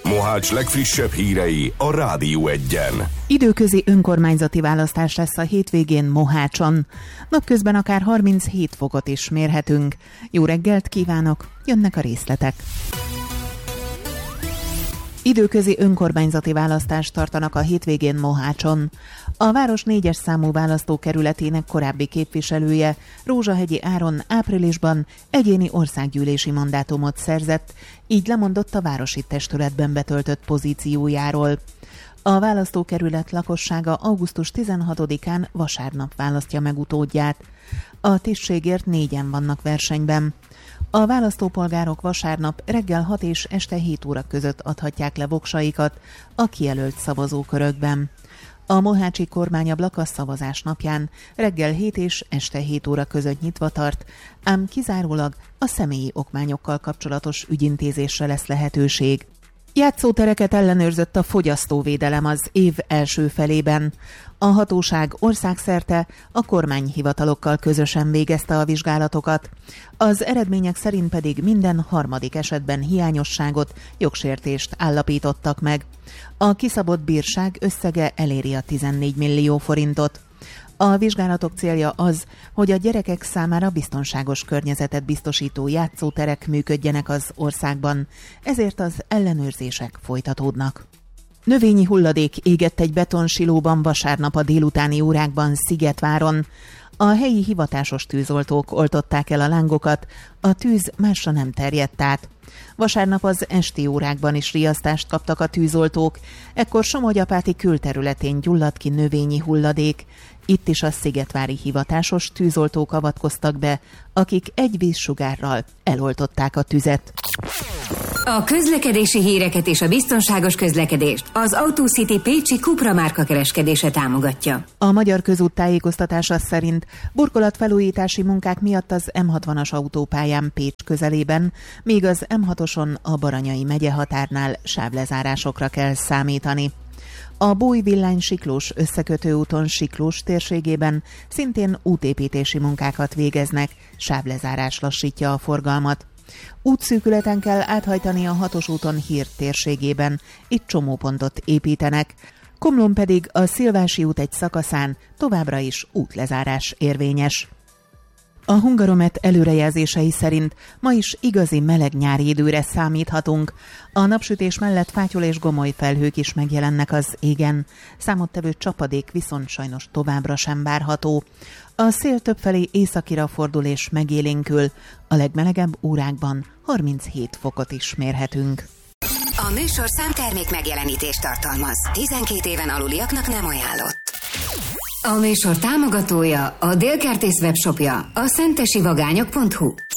Mohács legfrissebb hírei a Rádió Egyen. Időközi önkormányzati választás lesz a hétvégén Mohácson. Napközben akár 37 fokot is mérhetünk. Jó reggelt kívánok, jönnek a részletek. Időközi önkormányzati választást tartanak a hétvégén Mohácson. A város 4-es számú választókerületének korábbi képviselője, Rózsahegyi Áron áprilisban egyéni országgyűlési mandátumot szerzett, így lemondott a városi testületben betöltött pozíciójáról. A választókerület lakossága augusztus 16-án vasárnap választja meg utódját. A tisztségért 4-en vannak versenyben. A választópolgárok vasárnap reggel 6 és este 7 óra között adhatják le voksaikat a kijelölt szavazókörökben. A mohácsi kormányablak a szavazás napján reggel 7 és este 7 óra között nyitva tart, ám kizárólag a személyi okmányokkal kapcsolatos ügyintézésre lesz lehetőség. Játszótereket ellenőrzött a fogyasztóvédelem az év első felében. A hatóság országszerte a kormányhivatalokkal közösen végezte a vizsgálatokat. Az eredmények szerint pedig minden harmadik esetben hiányosságot, jogsértést állapítottak meg. A kiszabott bírság összege eléri a 14 millió forintot. A vizsgálatok célja az, hogy a gyerekek számára biztonságos környezetet biztosító játszóterek működjenek az országban, ezért az ellenőrzések folytatódnak. Növényi hulladék égett egy betonsilóban vasárnap a délutáni órákban Szigetváron. A helyi hivatásos tűzoltók oltották el a lángokat, a tűz másra nem terjedt át. Vasárnap az esti órákban is riasztást kaptak a tűzoltók, ekkor Somogyapáti külterületén gyulladt ki növényi hulladék. Itt is a szigetvári hivatásos tűzoltók avatkoztak be, akik egy vízsugárral eloltották a tüzet. A közlekedési híreket és a biztonságos közlekedést az Autocity Pécsi Cupra márka kereskedése támogatja. A Magyar Közút tájékoztatása szerint burkolatfelújítási munkák miatt az M60-as autópályán Pécs közelében, míg az M6-oson a Baranyai megye határnál sávlezárásokra kell számítani. A Bújvillány-Siklós összekötőúton Siklós térségében szintén útépítési munkákat végeznek, sávlezárás lassítja a forgalmat. Útszűkületen kell áthajtani a 6-os úton Hír térségében, itt csomópontot építenek. Komlón pedig a Szilvási út egy szakaszán továbbra is útlezárás érvényes. A Hungaromet előrejelzései szerint ma is igazi meleg nyári időre számíthatunk. A napsütés mellett fátyol és gomoly felhők is megjelennek az égen. Számottevő csapadék viszont sajnos továbbra sem várható. A szél többfelé északira fordul és megélénkül. A legmelegebb órákban 37 fokot is mérhetünk. A műsorszám termék megjelenítést tartalmaz. 12 éven aluliaknak nem ajánlott. A műsor támogatója, a Dél Kertész webshopja, a szentesivagányok.hu.